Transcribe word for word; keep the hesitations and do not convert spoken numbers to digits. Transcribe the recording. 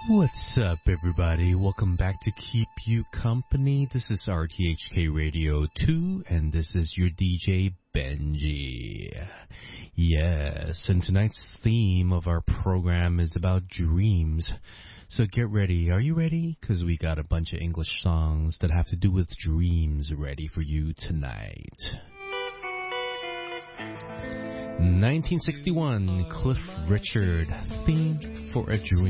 What's up, everybody? Welcome back to Keep You Company. This is R T H K Radio two, and this is your D J, Benji. Yes, and tonight's theme of our program is about dreams. So get ready. Are you ready? Because we got a bunch of English songs that have to do with dreams ready for you tonight. nineteen sixty-one, Cliff Richard, Theme for a Dream.